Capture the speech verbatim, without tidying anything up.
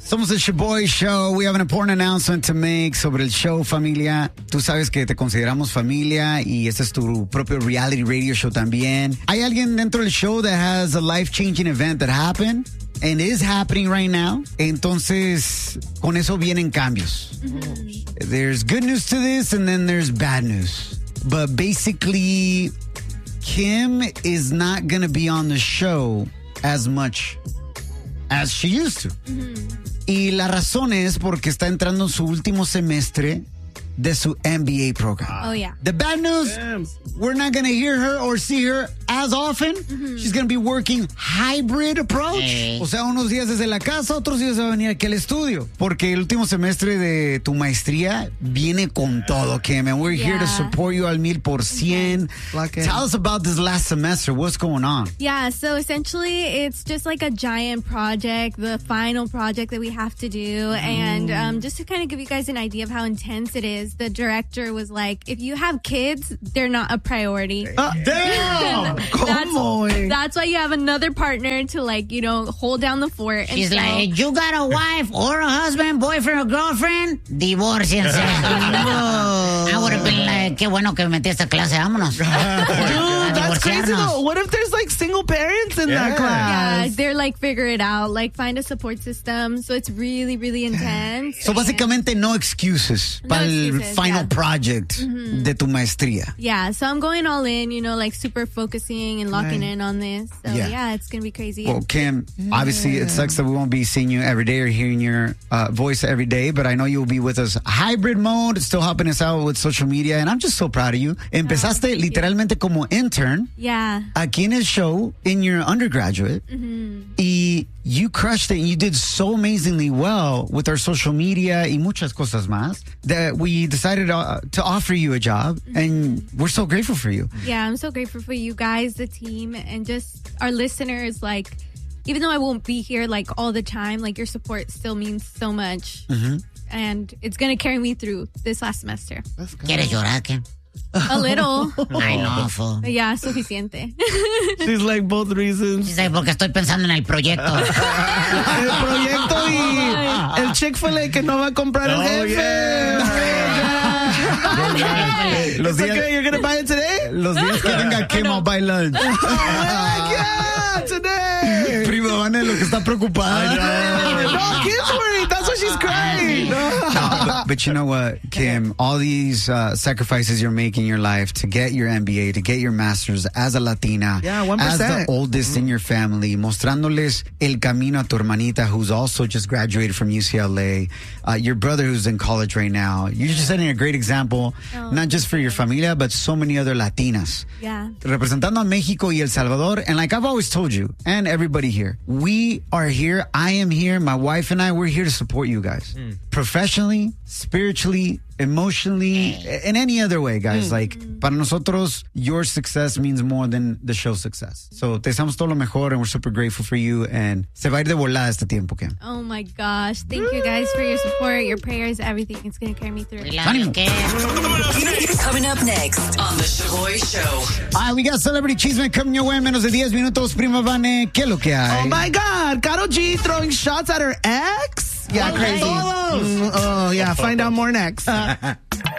Somos el Shaboy Show. We have an important announcement to make sobre el show, familia. Tú sabes que te consideramos familia y este es tu propio reality radio show también. Hay alguien dentro del show that has a life-changing event that happened and is happening right now. Entonces, con eso vienen cambios. Mm-hmm. There's good news to this and then there's bad news. But basically, Kim is not going to be on the show as much as she used to. Mm-hmm. Y la razón es porque está entrando en su último semestre de su M B A program. Oh, yeah. The bad news, Damn. we're not going to hear her or see her as often. Mm-hmm. She's going to be working hybrid approach. Hey. O sea, unos días desde la casa, otros días va a venir aquí al estudio. Porque el último semestre de tu maestría viene con todo, Kim. And we're yeah. here to support you al mil por cien. Okay. Tell us about this last semester. What's going on? Yeah, so essentially it's just like a giant project, the final project that we have to do. Mm. And um, just to kind of give you guys an idea of how intense it is, the director was like, if you have kids, they're not a priority. Uh, damn! that's, that's why you have another partner to, like, you know, hold down the fort. She's and so, like, you got a wife or a husband, boyfriend or girlfriend? Divorciense. I would have been like, qué bueno que metí esta clase, vámonos. Dude, that's crazy though. What if there's like single parents in yeah. that class? Yeah, they're like, figure it out, like find a support system. So it's really, really intense. So básicamente no excuses para el final yeah. project mm-hmm. de tu maestría. Yeah, so I'm going all in, you know, like super focusing and locking right. in on this. So yeah, yeah it's going to be crazy. Well, Kim, yeah. obviously it sucks that we won't be seeing you every day or hearing your uh, voice every day, but I know you'll be with us hybrid mode, still helping us out with social media, and I'm just so proud of you. Empezaste oh, literalmente you. como intern yeah. aquí en el show in your undergraduate, mm-hmm. y you crushed it and you did so amazingly well with our social media y muchas cosas más that we decided uh, to offer you a job, mm-hmm. and we're so grateful for you. Yeah, I'm so grateful for you guys, the team, and just our listeners. Like, even though I won't be here like all the time, like your support still means so much. Mm-hmm. And it's going to carry me through this last semester. ¿Quieres llorar, Kim? A little. I know, fool. Yeah, suficiente. She's like, both reasons. She's like, porque estoy pensando en el proyecto. El proyecto y el Chick-fil-A que no va a comprar el oh, jefe. Yeah. yeah. Los días, okay, you're going to buy it today? Los días que venga Kim, I'll buy lunch. Oh, yeah, today. Prima Vane lo que está preocupada. No, Kim's worried. That's why she's crying. No, but, but you know what, Kim? All these uh, sacrifices you're making in your life to get your M B A, to get your master's as a Latina, yeah, one percent. as the oldest mm-hmm. in your family, mostrándoles el camino a tu hermanita who's also just graduated from U C L A, uh, your brother who's in college right now. You're just setting a great example, oh, not just for your familia, but so many other Latinas. Yeah. Representando a Mexico y El Salvador. And like I've always told you, and everybody here, we are here. I am here. My wife and I, we're here to support you guys. Mm. Professionally, spiritually, emotionally, in any other way, guys. Mm. Like, para nosotros, your success means more than the show's success. So, te deseamos todo lo mejor, and we're super grateful for you. And se va a ir de volada este tiempo, Kim. Oh my gosh. Thank you guys for your support, your prayers, everything. It's going to carry me through. Coming up next on The Shaboy Show. All right, we got Celebrity Cheeseman coming your way in menos de diez minutos. Prima Vane, ¿qué es lo que hay? Oh my God. Karol G throwing shots at her ex? Yeah, crazy. Mm, oh, yeah. Find out more next.